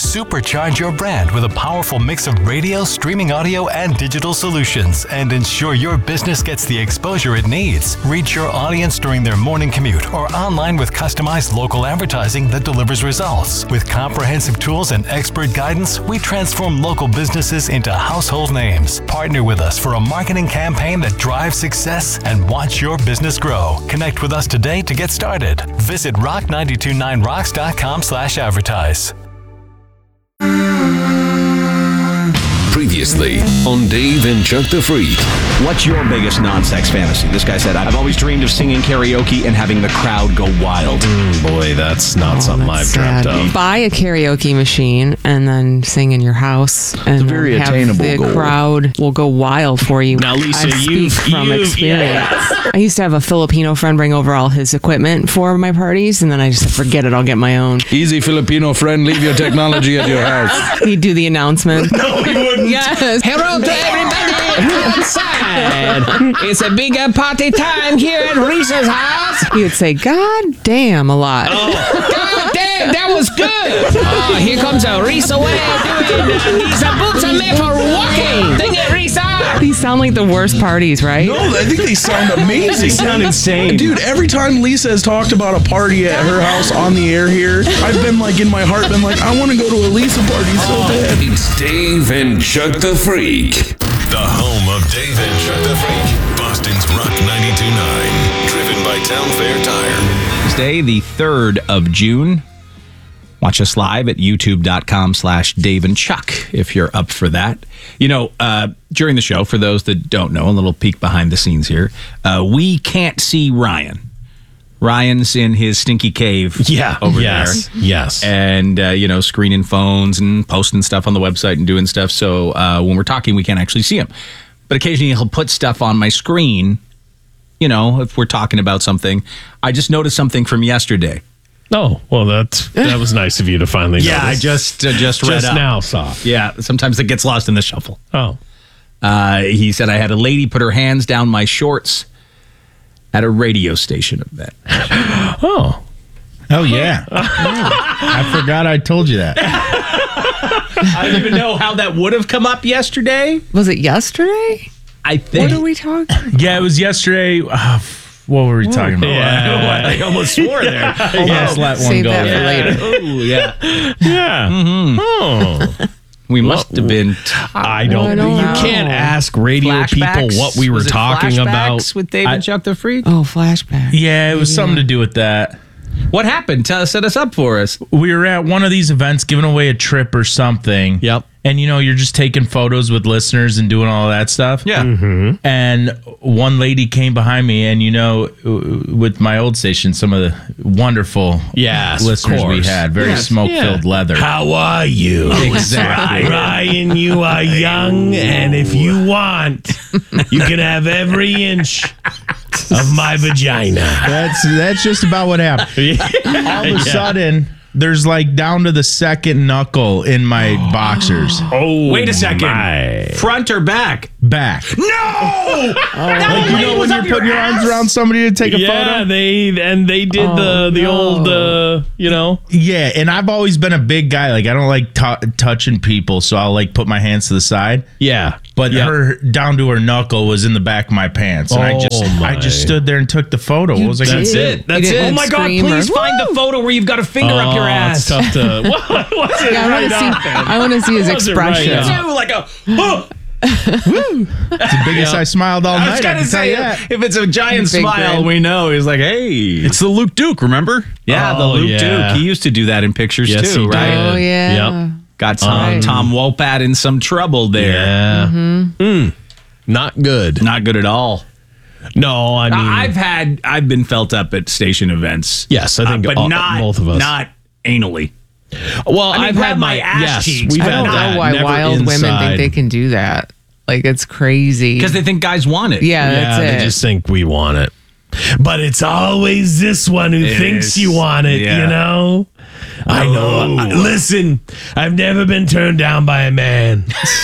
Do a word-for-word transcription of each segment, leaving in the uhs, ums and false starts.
Supercharge your brand with a powerful mix of radio, streaming audio, and digital solutions, and ensure your business gets the exposure it needs. Reach your audience during their morning commute or online with customized local advertising that delivers results. With comprehensive tools and expert guidance, we transform local businesses into household names. Partner with us for a marketing campaign that drives success and watch your business grow. Connect with us today to get started. Visit rock nine two nine rocks dot com slash advertise. Previously on Dave and Chuck the Freak. What's your biggest non-sex fantasy? This guy said, I've always dreamed of singing karaoke and having the crowd go wild. Mm, boy, that's not oh, something that's I've sad. dreamt of. Buy a karaoke machine and then sing in your house. And a very have attainable the goal. crowd will go wild for you. Now, Lisa, I speak you've- from you've- experience. yes. I used to have a Filipino friend bring over all his equipment for my parties, and then I just said, forget it, I'll get my own. Easy Filipino friend, leave your technology at your house. He'd do the announcement. No, he wouldn't. Yes. Hello to everybody outside. It's a big uh, party time here at Risa's house. He would say, God damn, a lot. God damn, that was good. Oh, here comes a Risa way doing uh, these uh, boots are made for walking. Sing it, Risa. These sound like the worst parties, right? No, I think they sound amazing. They sound insane. Dude, every time Lisa has talked about a party at her house on the air here, I've been like, in my heart, been like, I want to go to a Lisa party so bad. It's Dave and Chuck the Freak. The home of Dave and Chuck the Freak. Boston's Rock ninety-two point nine. Driven by Town Fair Tire. Wednesday, the third of June. Watch us live at youtube.com slash Dave and Chuck if you're up for that. You know, uh, during the show, for those that don't know, a little peek behind the scenes here, uh, we can't see Ryan. Ryan's in his stinky cave Yeah. over yes. there. Yes. And, uh, you know, screening phones and posting stuff on the website and doing stuff. So uh, when we're talking, we can't actually see him. But occasionally he'll put stuff on my screen, you know, if we're talking about something. I just noticed something from yesterday. Oh, well, that's that was nice of you to finally Yeah, I notice. just uh, just read Just up. now saw. Yeah, sometimes it gets lost in the shuffle. Oh. Uh, he said, I had a lady put her hands down my shorts at a radio station event. Oh. Oh, yeah. I forgot I told you that. I don't even know how that would have come up yesterday. Was it yesterday? I think. What are we talking? Yeah, it was yesterday. Uh, what were we talking about? Yeah. I almost swore there. Almost let one Save go. that for later. Oh, yeah. Yeah. Mm-hmm. Oh. We must have been. I don't. I don't you know. can't ask radio Flashbacks? people what we were Was it talking flashbacks about with Dave I- and Chuck the Freak. Oh, flashback. Yeah, it was something to do with that. What happened? Tell, set us up for us. We were at one of these events giving away a trip or something. Yep. And, you know, you're just taking photos with listeners and doing all that stuff. Yeah. Mm-hmm. And one lady came behind me, and, you know, with my old station, some of the wonderful Yes, of listeners we course. had, very Yes. smoke-filled Yeah. leather. How are you? Exactly. Ryan, you are young, and if you want, you can have every inch of my vagina. That's that's just about what happened. All of a sudden, there's like down to the second knuckle in my boxers. Oh, Wait a second. my. Front or back? Back. No! Like, you know when you're putting your arms around somebody to take a Yeah, photo? they and they did the the no. old uh, you know. Yeah, and I've always been a big guy. Like, I don't like t- touching people, so I'll like put my hands to the side. Yeah, But Yep. her down to her knuckle was in the back of my pants, and I Oh, just I my. just stood there and took the photo. What was I gonna That's do? it. That's You it. didn't Oh my God! scream or- Please find the photo where you've got a finger up your Oh, ass. it's tough to. What was it Yeah, I right want to see. out then? I want to see his Was it right expression. out? Too, like a. Oh. It's the biggest I smiled all I was night. I gonna can tell say, you that. if it's a giant Big smile, grin. we know. He's like, hey. It's the Luke Duke, remember? Yeah, the Oh, Luke yeah. Duke. He used to do that in pictures Yes, too, he right? did. Oh yeah. Yep. Got Tom, Right. Tom Wopat in some trouble there. Yeah. Mm. Not good. Not good at all. No, I mean, I've had, I've been felt up at station events. Yes, I think uh, but all- not, both of us. Not anally. well, I mean, I've grab had my my ass yes, cheeks. We've I had don't that. know why Never wild women inside. think they can do that. Like, it's crazy. Because they think guys want it. yeah, Yeah, that's they it. just think we want it. But it's always this one who It thinks is. you want it, Yeah. you know? I know. I- listen, I've never been turned down by a man.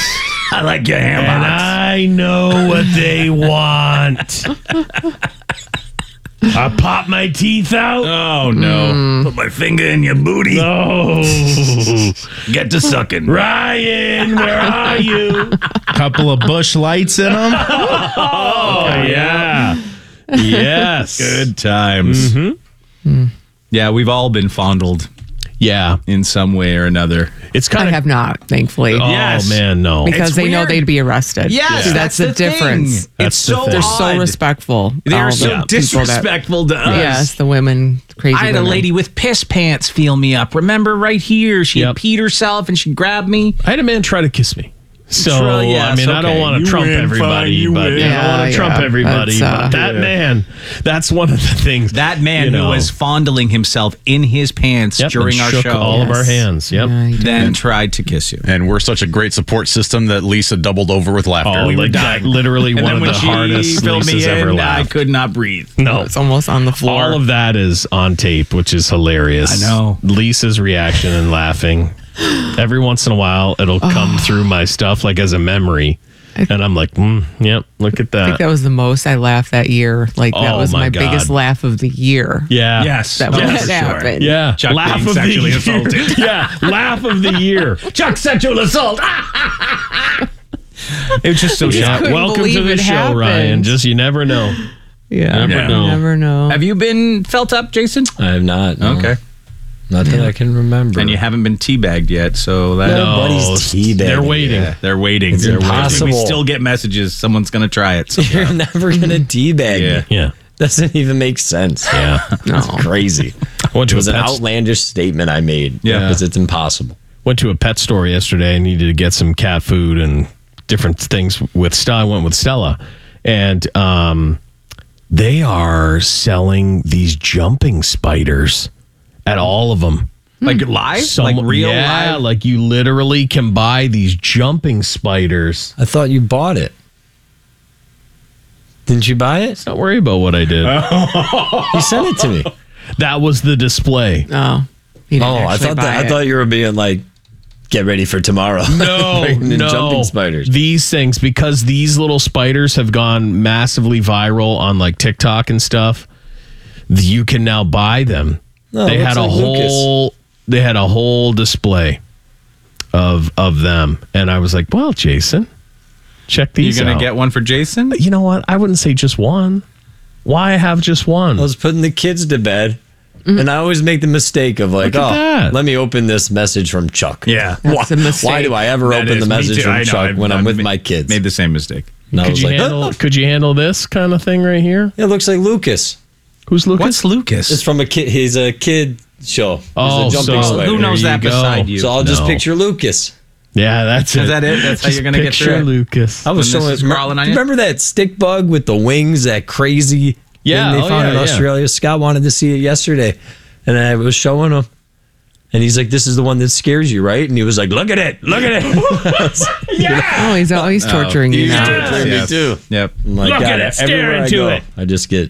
I like your ham And hocks. I know what they want. I pop my teeth out. Oh, no. Put my finger in your booty. No. Get to sucking. Ryan, where are you? Couple of bush lights in them. Oh, yeah. Yes. Good times. Mm-hmm. Yeah, we've all been fondled Yeah. in some way or another. It's I kind of. have not, thankfully. Oh, Yes. man, no. because It's they know weird. they'd be arrested. Yes, See, that's that's, the, the thing. difference. That's it's the so thing. They're odd. so respectful. They are all so the people that- disrespectful to us. Yes, the women, crazy I had a women. lady with piss pants feel me up. Remember right here? She Yep. had peed herself and she grabbed me. I had a man try to kiss me. So, Try- yes, I mean, I don't okay. want to You trump win, everybody, fine, you but win. yeah, I don't want Yeah, to trump yeah, everybody. that's, uh, but that Yeah. man, that's one of the things. That man you know, who was fondling himself in his pants yep, during and our shook show all of our Yes. hands. Yep. Yeah, you do. then tried to kiss you. And we're such a great support system that Lisa doubled over with laughter. Oh, we were like dying. that, literally And one then of when the she hardest filled me Lisa's ever in, I laughed. could not breathe. No, It's almost on the floor. all of that is on tape, which is hilarious. I know. Lisa's reaction and laughing. Every once in a while, it'll come through my stuff like as a memory, and I'm like, mm, "Yep, look at I think that." that was the most I laughed that year. Like that Oh, was my my, God. biggest laugh of the year. Yeah. Yes. That Oh, when for it sure. happened. Yeah. Chuck laugh being of sexually the assaulted. year. Yeah. Laugh of the year. Chuck sexual assault. It was just so Yeah. couldn't Welcome to believe the it show, happened. Ryan. Just you never know. Yeah, Never you know. never know. Have you been felt up, Jason? I have not. no. Okay. Not that I can remember. And you haven't been teabagged yet, so that Nobody's teabagging. They're waiting. Yeah, they're waiting. It's they're waiting. impossible. We still get messages. Someone's going to try it. sometime. You're never gonna teabag Yeah. me. Yeah. Doesn't even make sense. Yeah. It's crazy. I went It to was a an pet, outlandish statement I made. Yeah. Because it's impossible. went to a pet store yesterday. I needed to get some cat food and different things with Stella. I went with Stella, and um, they are selling these jumping spiders at all of them. Like live? Some- like real yeah, live? like you literally can buy these jumping spiders. I thought you bought it. Didn't you buy it? Don't worry about what I did. You sent it to me. That was the display. Oh, he didn't Oh, I actually thought buy that, I it. thought you were being like, get ready for tomorrow. No, Bringing in no. jumping spiders. These things, because these little spiders have gone massively viral on like TikTok and stuff, you can now buy them. No, they it had a looks like Lucas. whole they had a whole display of of them, and I was like, well, Jason, check these You're going out. to get one for Jason? You know what? I wouldn't say just one. Why have just one? I was putting the kids to bed, and I always make the mistake of like, Look at oh, that. let me open this message from Chuck. Yeah. Why, That's a mistake. why do I ever That open is- the me message too. I from know. Chuck I've- when I'm I've with ma- my kids? Made the same mistake. and I could was you like, handle oh, could you handle this kind of thing right here? it looks like Lucas. Who's Lucas? What's Lucas? It's from a kid. He's a kid show. He's Oh, a jumping so spider. who knows there you that go. beside you? So I'll just No. picture Lucas. Yeah, that's it. Is that it? That's how Just you're going to get picture through it? Lucas. I was When showing. this is crawling on you? Remember that stick bug with the wings? That crazy Yeah, thing they oh, found yeah, in yeah. Australia. Scott wanted to see it yesterday, and I was showing him. And he's like, "This is the one that scares you, right?" And he was like, "Look at it, look at it." Oh, he's always torturing you He's now. torturing me Yes. too. Yep. I'm like, Look God, at it, stare everywhere I into go, it. I just get.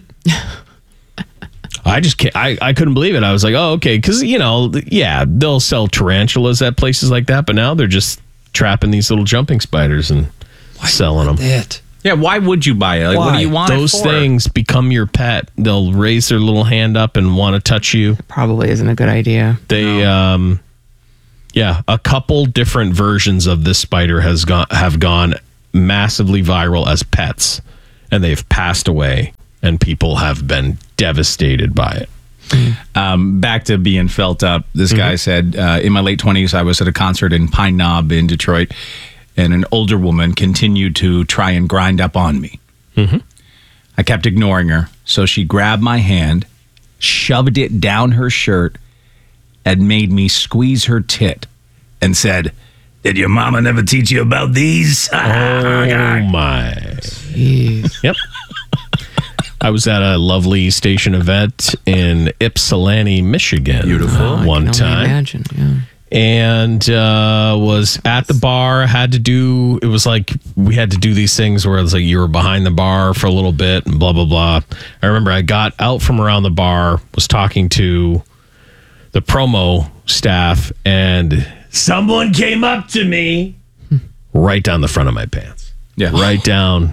I just can't. I, I couldn't believe it. I was like, oh, okay. Because, you know, yeah, they'll sell tarantulas at places like that. But now they're just trapping these little jumping spiders and selling them. That. Yeah, why would you buy it? Like, what Why? do you want Those it for? things become your pet. They'll raise their little hand up and want to touch you. Probably isn't a good idea. They, um, yeah, a couple different versions of this spider has gone have gone massively viral as pets, and they've passed away, and people have been devastated by it. Um, back to being felt up. This guy said, uh, in my late twenties, I was at a concert in Pine Knob in Detroit, and an older woman continued to try and grind up on me. Mhm. I kept ignoring her, so she grabbed my hand, shoved it down her shirt, and made me squeeze her tit, and said, "Did your mama never teach you about these?" Oh my! Yep. I was at a lovely station event in Ypsilanti, Michigan. Beautiful. Oh, I one can only time. Imagine, yeah. And uh, was at the bar. Had to do. It was like we had to do these things where it was like you were behind the bar for a little bit and blah blah blah. I remember I got out from around the bar, was talking to the promo staff, and someone came up to me right down the front of my pants. Yeah. Right down.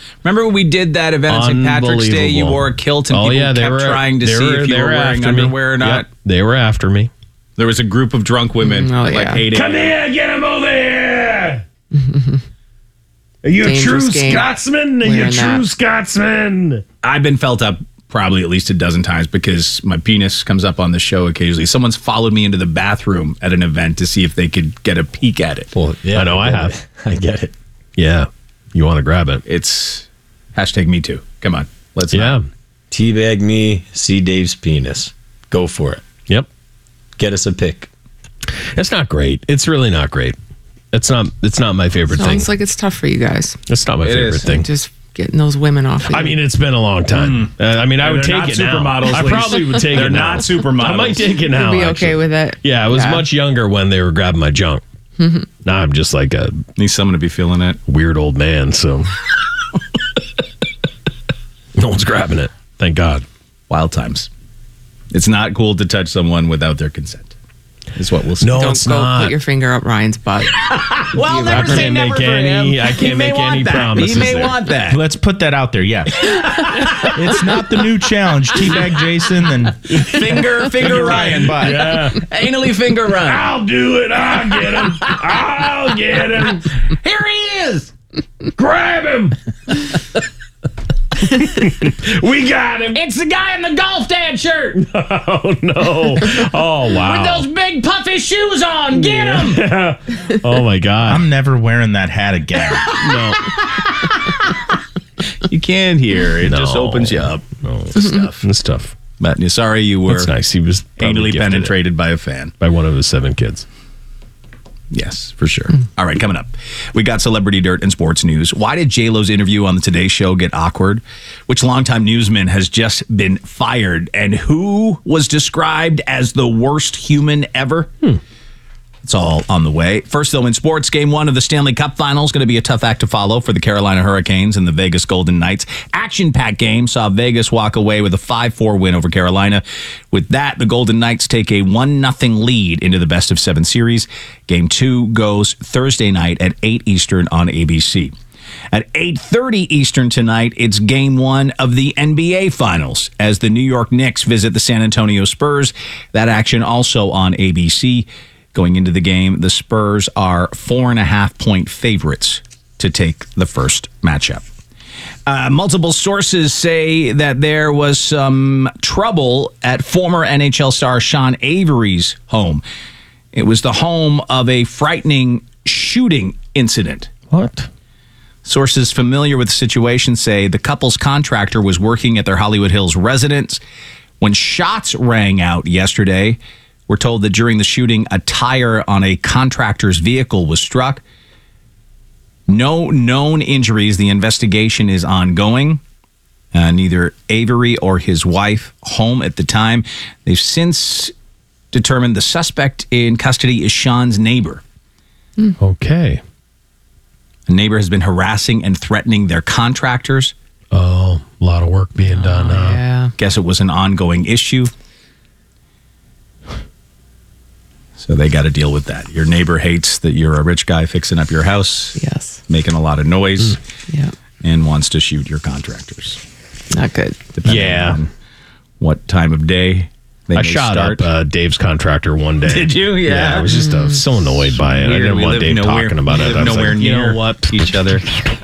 Remember when we did that event on Saint Patrick's Day? You Unbelievable. wore a kilt and Oh, people yeah, they kept were- trying to they see were- if you they were were wearing after me. underwear or not. Yep, they were after me. There was a group of drunk women Oh, like yeah. hating. Come here, get him over here. Are you a Dangerous true game. Scotsman? Are you a Wearing true that. Scotsman? I've been felt up probably at least a dozen times because my penis comes up on the show occasionally. Someone's followed me into the bathroom at an event to see if they could get a peek at it. Well, yeah, I know I get have. it. I get it. Yeah. You want to grab it. It's hashtag me too. Come on. Let's Yeah. not. Teabag me, see Dave's penis. Go for it. Yep. Get us a pic. It's not great. It's really not great. It's not It's not my favorite thing. Sounds like it's tough for you guys. It's not my It favorite is. thing. Just getting those women off of I you. mean, it's been a long time. Uh, I mean, I And would they're take not it now. supermodels, I Lise. probably would take They're it now. not supermodels. I might take it You'd now. be okay actually. with it. Yeah, I was Yeah. much younger when they were grabbing my junk. Now I'm just like a Need someone to be feeling it. weird old man, so no one's grabbing it. Thank God. Wild times. It's not cool to touch someone without their consent. Is what we'll say. No, Don't it's go not. put your finger up Ryan's butt. Well, You never I say can't never make for any. him. I He can't may make want any that. promises. He may there. want that. Let's put that out there. Yes. It's not the new challenge. Teabag Jason and Finger, finger Ryan. But Yeah. Anally finger Ryan. I'll do it. I'll get him. I'll get him. Here he is. Grab him. We got him. It's the guy in the golf dad shirt with Oh, no. Oh, wow. those big puffy shoes on. Get him. Oh my God. I'm never wearing that hat again. no. You can't hear. It just No. opens you up. No. to stuff. It's tough. But sorry you were That's nice. He was probably anally gifted it penetrated by a fan. by one of his seven kids. Yes, for sure. All right, coming up, we got celebrity dirt and sports news. Why did J-Lo's interview on the Today Show get awkward? Which longtime newsman has just been fired? And who was described as the worst human ever? It's all on the way. First, though, in sports, game one of the Stanley Cup Finals going to be a tough act to follow for the Carolina Hurricanes and the Vegas Golden Knights. Action-packed game saw Vegas walk away with a five four win over Carolina. With that, the Golden Knights take a one nothing lead into the best of seven series. Game two goes Thursday night at eight Eastern on A B C. At eight thirty Eastern tonight, it's game one of the N B A Finals as the New York Knicks visit the San Antonio Spurs. That action also on A B C. Going into the game, the Spurs are four and a half point favorites to take the first matchup. Uh, multiple sources say that there was some trouble at former N H L star Sean Avery's home. It was the home of a frightening shooting incident. What? Sources familiar with the situation say the couple's contractor was working at their Hollywood Hills residence when shots rang out yesterday. We're told that during the shooting, a tire on a contractor's vehicle was struck. No known injuries. The investigation is ongoing. Uh, neither Avery or his wife home at the time. They've since determined the suspect in custody is Sean's neighbor. Okay. A neighbor has been harassing and threatening their contractors. Oh, a lot of work being done. huh? Yeah. Guess it was an ongoing issue. So they got to deal with that. Your neighbor hates that you're a rich guy fixing up your house, Yes. making a lot of noise, Yeah. and wants to shoot your contractors. Not good. Depending Yeah. on what time of day they I may shot start. up uh, Dave's contractor one day. Did you? Yeah. I was just uh, so annoyed by it. I Weird. didn't We want live Dave nowhere- talking about we it. live I was nowhere like, you near know what? each other.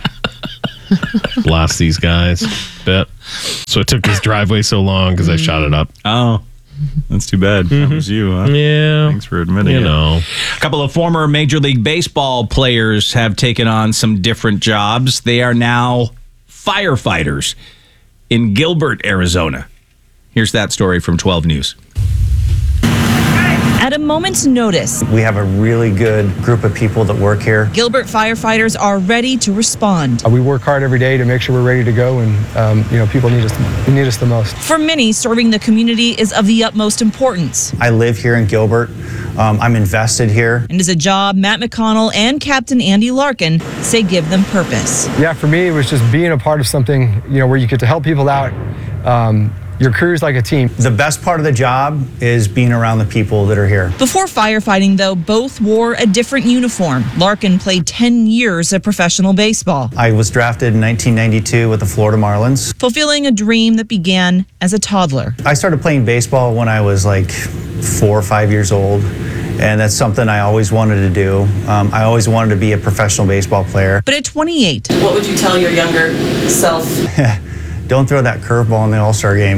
Blast these guys. Bet. So it took his driveway so long because I shot it up. Oh, that's too bad. That was you, huh? Yeah. Thanks for admitting You it. know. A couple of former Major League Baseball players have taken on some different jobs. They are now firefighters in Gilbert, Arizona. Here's that story from twelve News. At a moment's notice, We have a really good group of people that work here. Gilbert firefighters are ready to respond. Uh, we work hard every day to make sure we're ready to go, and um, you know, people need us. Need us the most. For many, serving the community is of the utmost importance. I live here in Gilbert. Um, I'm invested here. And is a job Matt McConnell and Captain Andy Larkin say give them purpose. Yeah, for me, it was just being a part of something, you know, where you get to help people out, um, your crew's like a team. The best part of the job is being around the people that are here. Before firefighting, though, both wore a different uniform. Larkin played ten years of professional baseball, I was drafted in nineteen ninety-two with the Florida Marlins. fulfilling a dream that began as a toddler. I started playing baseball when I was like four or five years old, and that's something I always wanted to do. Um, I always wanted to be a professional baseball player. But at twenty-eight, What would you tell your younger self? Don't throw that curveball in the All-Star game.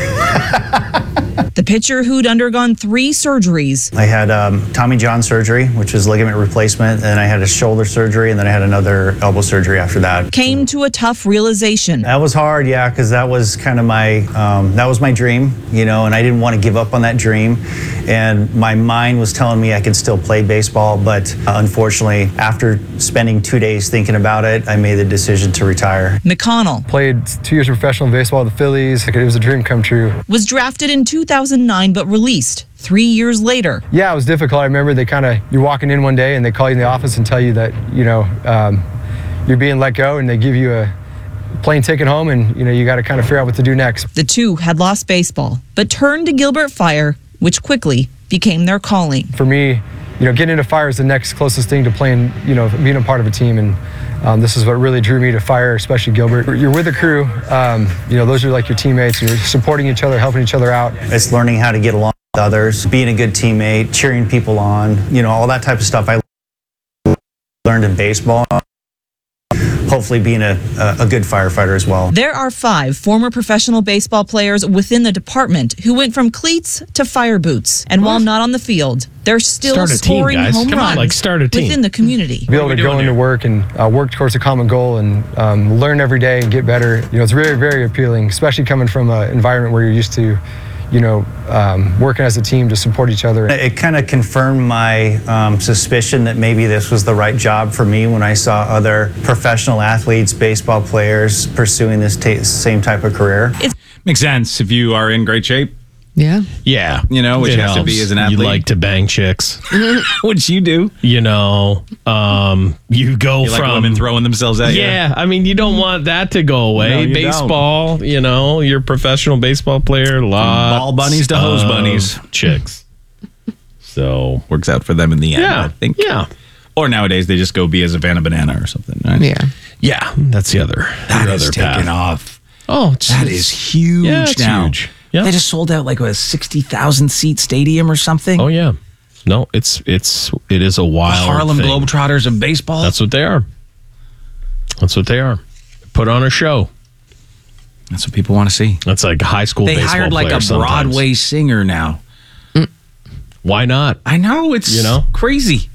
the pitcher who'd undergone three surgeries I had um, Tommy John surgery, which was ligament replacement, and I had a shoulder surgery, and then I had another elbow surgery after that. came to a tough realization. That was hard, yeah, because that was kind of my um, that was my dream, you know, and I didn't want to give up on that dream. And my mind was telling me I could still play baseball, but uh, unfortunately, after spending two days thinking about it, I made the decision to retire. McConnell Played two years of professional baseball with the Phillies. Like, it was a dream come true. was drafted in two thousand nine but released three years later. Yeah, it was difficult. I remember they kind of, you're walking in one day and they call you in the office and tell you that, you know, um, you're being let go, and they give you a plane ticket home, and, you know, you got to kind of figure out what to do next. The two had lost baseball, but turned to Gilbert Fire, which quickly became their calling. For me, you know, getting into Fire is the next closest thing to playing, you know, being a part of a team. And um, this is what really drew me to Fire, especially Gilbert. You're with a crew, um, you know, those are like your teammates. You're supporting each other, helping each other out. It's learning how to get along with others, being a good teammate, cheering people on, you know, all that type of stuff I learned in baseball. Hopefully being a, a good firefighter as well. There are five former professional baseball players within the department who went from cleats to fire boots. And while not on the field, they're still Start a team, scoring guys. home Come on, runs like, start a team. within the community. Be able to go into work and uh, work towards a common goal and um, learn every day and get better. You know, it's very, very appealing, especially coming from an environment where you're used to, you know, um, working as a team to support each other. It kind of confirmed my um, suspicion that maybe this was the right job for me when I saw other professional athletes, baseball players pursuing this ta same type of career. Makes sense if you are in great shape. Yeah. Yeah. You know, which It you have to be helps. as an athlete. You like to bang chicks. Which you do. You know, um, you go You like from women throwing themselves at you. Yeah, I mean, you don't want that to go away. No, you baseball, you know, you're a professional baseball player. Lots ball bunnies to hose of bunnies. chicks. So works out for them in the end, Yeah, I think. yeah. Or nowadays they just go be a Savannah Banana or something, right? Yeah. Yeah, that's the other. That the is other taking path. off. Oh, it's, That it's- is huge Yeah, it's now. huge. Yeah. They just sold out like a sixty thousand seat stadium or something. Oh yeah. No, it's it's it is a wild Harlem thing. Globetrotters of baseball. That's what they are. That's what they are. Put on a show. That's what people want to see. That's like high school They baseball hired like a players sometimes. Broadway singer now. Why not? I know, it's You know? crazy.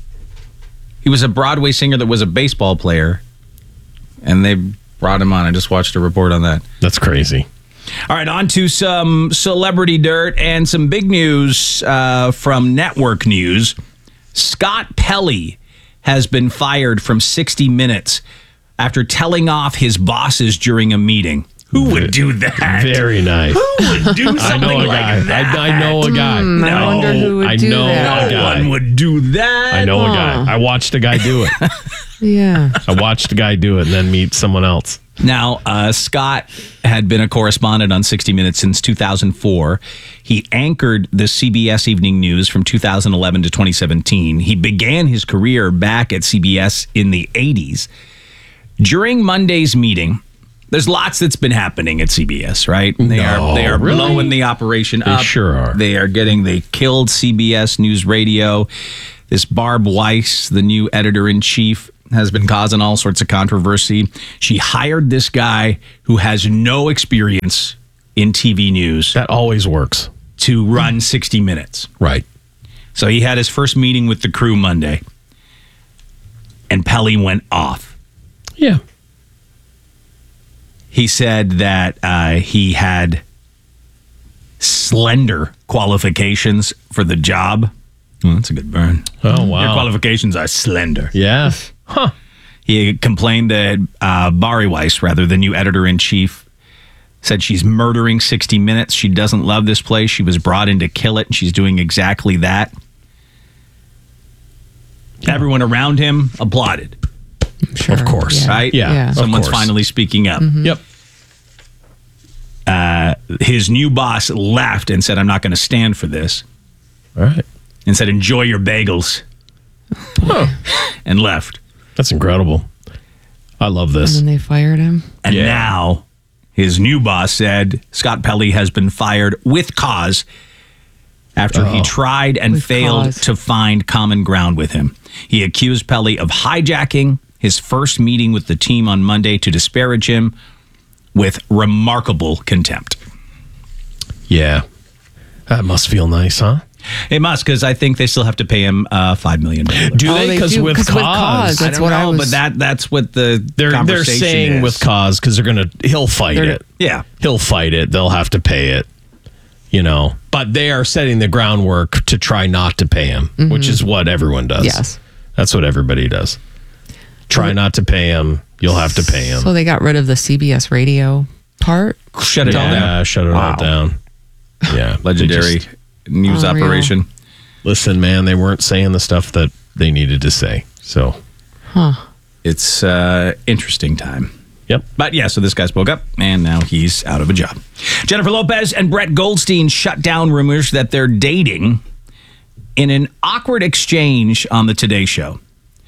He was a Broadway singer that was a baseball player, and they brought him on. I just watched a report on that. That's crazy. All right, on to some celebrity dirt and some big news uh, from network news. Scott Pelley has been fired from sixty minutes after telling off his bosses during a meeting. Who would do that? Very nice. Who would do something I know a like guy. that? I, I know a guy. Hmm, I No. wonder who would I do know that. a No guy. one would do that. I know a guy. I watched a guy do it. Yeah. I watched a guy do it and then meet someone else. Now, uh, Scott had been a correspondent on sixty minutes since two thousand four. He anchored the C B S Evening News from two thousand eleven to twenty seventeen. He began his career back at C B S in the eighties. During Monday's meeting, there's lots that's been happening at C B S, right? They No, are they are really? blowing the operation They up. sure are. They are getting they killed C B S News Radio. This Barb Weiss, the new editor-in-chief, has been causing all sorts of controversy. She hired this guy who has no experience in T V news That always works. to run sixty minutes. Right. So he had his first meeting with the crew Monday, and Pelley went off. Yeah. He said that uh, he had slender qualifications for the job. Oh, that's a good burn. Oh, wow. Your qualifications are slender. Yeah. Huh. He complained that uh, Bari Weiss, rather, the new editor-in-chief, said she's murdering sixty minutes. She doesn't love this place. She was brought in to kill it, and she's doing exactly that. Yeah. Everyone around him applauded. Sure. Of course. Yeah. Right? Yeah. Yeah. Of Someone's course. finally speaking up. Yep. Uh, his new boss left and said, I'm not going to stand for this. All right. And said, enjoy your bagels. And left. That's incredible. I love this. And then they fired him. And Yeah. now his new boss said Scott Pelley has been fired with cause after he Oh. tried and With failed cause. to find common ground with him. He accused Pelley of hijacking his first meeting with the team on Monday to disparage him with remarkable contempt. Yeah. That must feel nice, huh? It must, because I think they still have to pay him uh, five million dollars. Do Oh, they? they Because do, with, 'cause cause. with cause. I That's don't what I know, was- but that that's what the They're, they're conversation saying is. with cause because they're going to, he'll fight They're- it. Yeah. He'll fight it. They'll have to pay it, you know. But they are setting the groundwork to try not to pay him, which is what everyone does. Yes. That's what everybody does. Try not to pay him. You'll have to pay him. So they got rid of the C B S radio part. Shut it all yeah, down. shut it all down. Yeah. Legendary They just- news Unreal. operation. listen, man, they weren't saying the stuff that they needed to say. So, Huh. It's uh interesting time. yep. But yeah, so this guy spoke up, and now he's out of a job. Jennifer Lopez and Brett Goldstein shut down rumors that they're dating in an awkward exchange on the Today Show.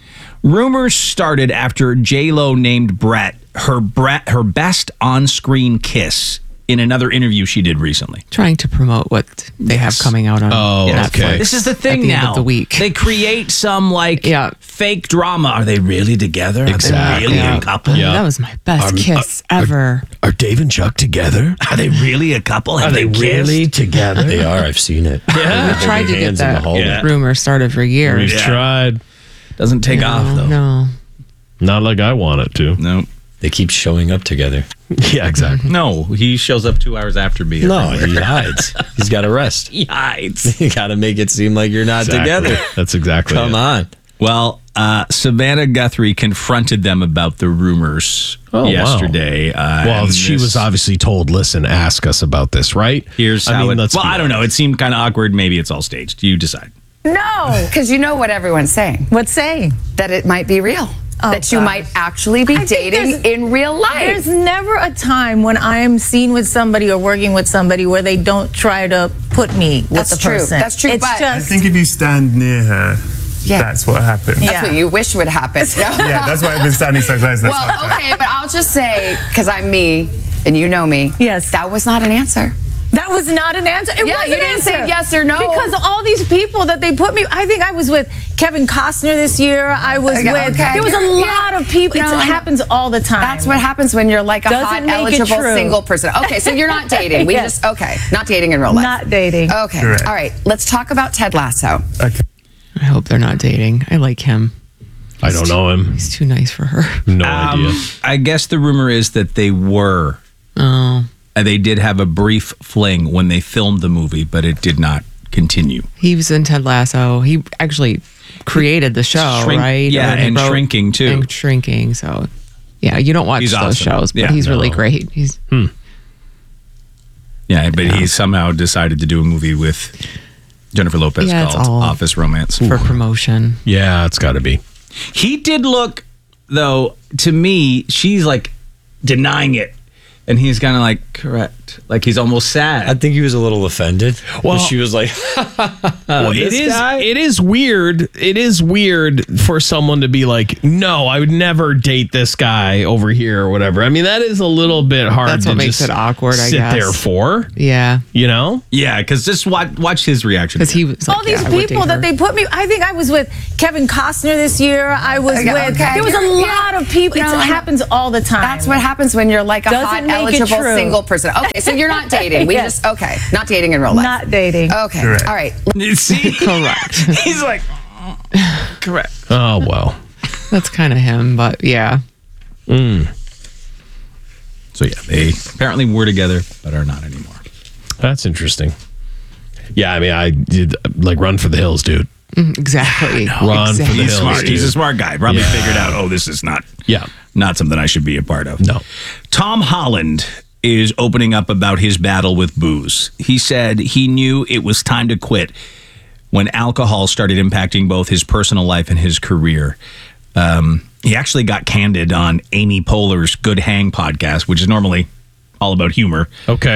Rumors started after J-Lo named Brett her Brett her best on-screen kiss in another interview she did recently. Trying to promote what they have coming out on Oh, Netflix. okay. This is the at thing the now. End of the week. They create some like Yeah. fake drama. Are they really together? Are Exactly. they really Yeah. a couple? Yeah. That was my best Um, kiss ever. Are Dave and Chuck together? Are they really a couple? Have they, kissed? together? They are. I've seen it. Yeah. I tried to get hands in the that hole. Yeah. rumor started for years. We've Yeah. tried. Doesn't take off though. No. Not like I want it to. No. They keep showing up together. Yeah, exactly. No, he shows up two hours after me. No, everywhere. he hides. He's got to rest. He hides. You got to make it seem like you're not Exactly. together. That's exactly Come it. on. Well, uh, Savannah Guthrie confronted them about the rumors Oh, wow. yesterday. Uh, Well, and she this- was obviously told, listen, ask us about this, right? Here's I how mean, it. let's Well, be I don't know. It seemed kind of awkward. Maybe it's all staged. You decide. No, because you know what everyone's saying. What's saying? That it might be real. Oh, that you gosh. might actually be I think dating there's- in real life. There's never a time when I am seen with somebody or working with somebody where they don't try to put me with That's the true. person. That's true, It's but- just, I think if you stand near her, Yeah. that's what happened. That's Yeah. what you wish would happen. Yeah, that's why I've been standing so close. That's Well, what happened. okay, but I'll just say, because I'm me and you know me. Yes. That was not an answer. that was not an answer. It Yeah, was you an didn't answer. say yes or no. Because all these people that they put me, I think I was with Kevin Costner this year. I was Okay, with, okay. there was a lot of people. No, it I know. happens all the time. That's what happens when you're like a Doesn't hot, make it eligible, true. single person. Okay, so you're not dating. We Yes. just, okay, not dating in real life. Not dating. Okay, Correct. all right, let's talk about Ted Lasso. Okay. I hope they're not dating. I like him. I don't know him. He's too nice for her. No Um, idea. I guess the rumor is that they were. Oh, Uh, they did have a brief fling when they filmed the movie, but it did not continue. he was in Ted Lasso. He actually created the show, Shrink- right? yeah, Or he and Shrinking, too. And Shrinking. So, yeah, you don't watch He's those awesome. shows, but Yeah, he's really no. great. He's Yeah, but he somehow decided to do a movie with Jennifer Lopez Yeah, it's called all Office Romance. for promotion. Yeah, it's got to be. He did look, though, to me, she's like denying it. And he's kind of like, correct. Like he's almost sad. I think he was a little offended. Well- Well, she was like, Well, it this is. guy? It is weird. It is weird for someone to be like, "No, I would never date this guy over here or whatever." I mean, that is a little bit hard. That's to what makes just it awkward, I sit guess. there for, Yeah, you know. Yeah, because just watch, watch his reaction. because he was like, all these yeah, I would people date that her. they put me, I think I was with Kevin Costner this year. I was Okay, with, okay. there was a Yeah. lot of people. No, it I know. happens all the time. That's what happens when you're like a Doesn't hot, make it eligible, true. single person. Okay, so you're not dating. We Yes. just, okay, not dating in real life. Not dating. Okay, Correct. all right. See? Correct. He's like, correct. Oh well. That's kind of him, but yeah. Mm. So yeah, they apparently were together, but are not anymore. That's interesting. Yeah, I mean, I did like run for the hills, dude. Mm, Exactly. Run for the Exactly. He's hills. smart. dude. He's a smart guy. Probably Yeah. figured out, oh, this is not Yeah. not something I should be a part of. No. Tom Holland is opening up about his battle with booze. He said he knew it was time to quit when alcohol started impacting both his personal life and his career. Um, he actually got candid on Amy Poehler's Good Hang podcast, which is normally all about humor. Okay.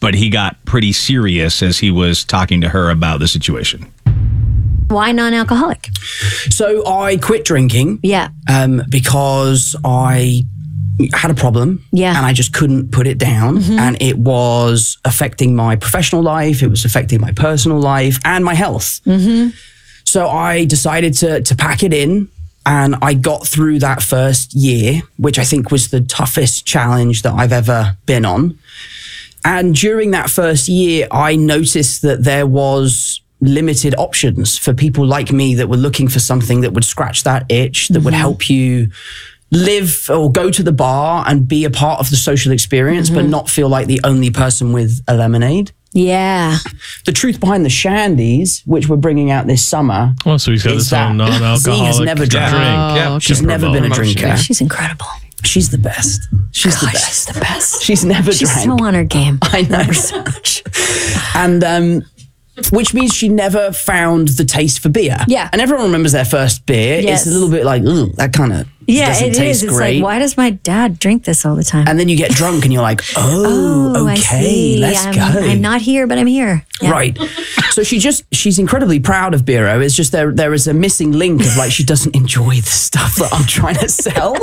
but he got pretty serious as he was talking to her about the situation. Why non-alcoholic? So I quit drinking. Yeah. Um, because I had a problem. Yeah. And I just couldn't put it down. Mm-hmm. And it was affecting my professional life. It was affecting my personal life and my health. Mm-hmm. So I decided to to pack it in. And I got through that first year, which I think was the toughest challenge that I've ever been on. And during that first year, I noticed that there was limited options for people like me that were looking for something that would scratch that itch, that mm-hmm. would help you live or go to the bar and be a part of the social experience, mm-hmm. but not feel like the only person with a lemonade. Yeah. The truth behind the shandies, which we're bringing out this summer. Oh, so he's got is his own that non-alcoholic Z has never drank. drink. Oh, Yeah. She's Good never been a promotion. drinker. She's incredible. She's the best. She's the best. She's the best. She's never She's drank. so on her game. I know. And um, which means she never found the taste for beer. Yeah. And everyone remembers their first beer. Yes. It's a little bit like, ooh, that kind of Yeah, doesn't it taste is. It's great. like, why does my dad drink this all the time? And then you get drunk and you're like, oh, Oh, I okay, see. let's I'm, go. I'm not here, but I'm here. Yeah. Right. So she just, she's incredibly proud of Biro. It's just there, there is a missing link of like, she doesn't enjoy the stuff that I'm trying to sell.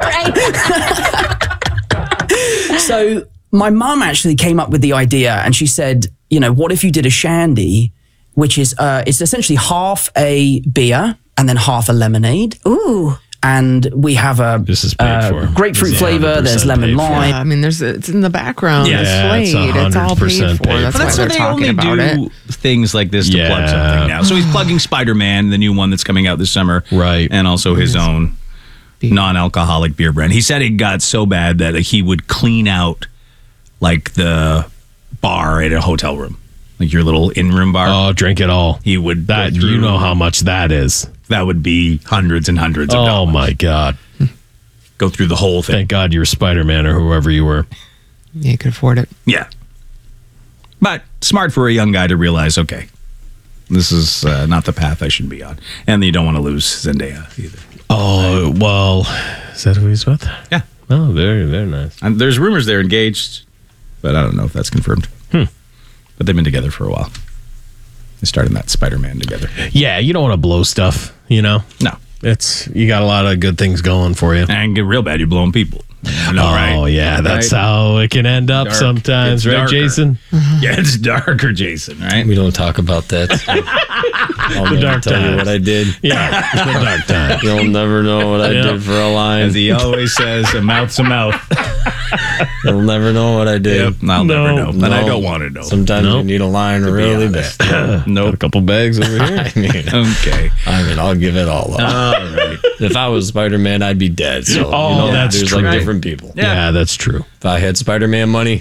So my mum actually came up with the idea and she said, you know, what if you did a shandy, which is, uh, it's essentially half a beer and then half a lemonade. Ooh. And we have a this is paid uh, for. grapefruit This is flavor. There's lemon lime. Yeah, I mean, there's it's in the background. Yeah, It's it's played. It's, all paid for. paid That's But why that's they're what they talking only about do it. things like this to plug Yeah. something now. So he's plugging Spider-Man, the new one that's coming out this summer, right? And also his own non-alcoholic beer brand. He said it got so bad that he would clean out like the bar at a hotel room, like your little in-room bar. Oh, drink it all. He would. That you know how much that is. That would be hundreds and hundreds of oh dollars. Oh my God. Go through the whole thing. Thank God you were Spider-Man or whoever you were. Yeah, you could afford it. Yeah. But smart for a young guy to realize, okay, this is uh, not the path I should be on. And you don't want to lose Zendaya either. Oh, well, is that who he's with? Yeah. Oh, very, very nice. And there's rumors they're engaged, but I don't know if that's confirmed. Hmm. But they've been together for a while. They started that Spider-Man together. Yeah, you don't want to blow stuff, you know? No. It's you got a lot of good things going for you. And get real bad, you're blowing people. You know, oh, right? yeah, that's Right? how it can end up Dark. sometimes, It's right, darker. Jason? Yeah, it's darker, Jason, right? We don't talk about that. I'll The never dark tell you times. what I did. Yeah, the dark times. You'll never know what I Yeah. did for a line. As he always says, a mouth's a mouth. You'll never know what I did. Yep, I'll never know. And I No. don't want to know. Sometimes Nope. you need a line To be really honest. bad. Nope. A couple bags over here. I mean, Okay. I mean, I'll give it all up. All right. If I was Spider-Man, I'd be dead. So, Oh, you know, that's there's true. like different people. Yeah. that's true. If I had Spider-Man money,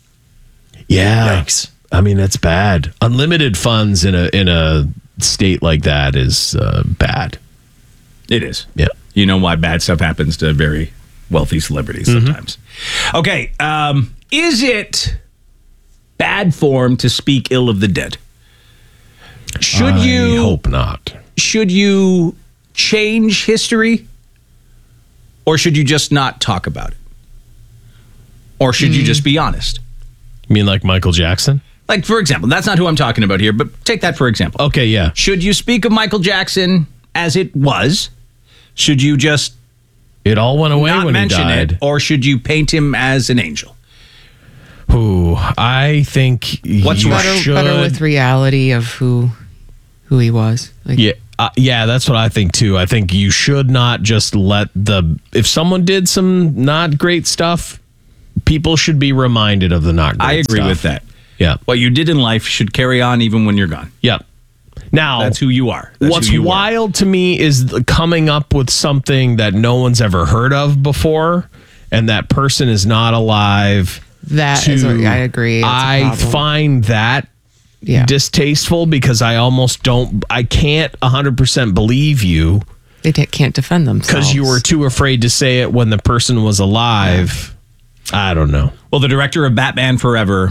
Yeah. yikes. I mean, that's bad. Unlimited funds in a in a state like that is uh, bad. It is. Yeah. You know why bad stuff happens to very wealthy celebrities Mm-hmm. sometimes. Okay. Um, is it bad form to speak ill of the dead? Should I you hope not. Should you change history? Or should you just not talk about it? Or should you just be honest? You mean like Michael Jackson? Like, for example, that's not who I'm talking about here, but take that for example. Okay, yeah. Should you speak of Michael Jackson as it was? Should you just It all went away not when he mention died. it? Or should you paint him as an angel? Who I think What's you Better, should. better with reality of who who he was. Like, Yeah, uh, yeah, that's what I think too. I think you should not just let the if someone did some not great stuff, people should be reminded of the not great I agree stuff. with that. Yeah. What you did in life should carry on even when you're gone. Yep. Now, That's who you are. That's what's who you are. wild to me is the- coming up with something that no one's ever heard of before, and that person is not alive. That to, is what I agree. It's a I problem. find that Yeah. distasteful because I almost don't, I can't one hundred percent believe you They t- can't defend themselves. because you were too afraid to say it when the person was alive. I don't know. Well, the director of Batman Forever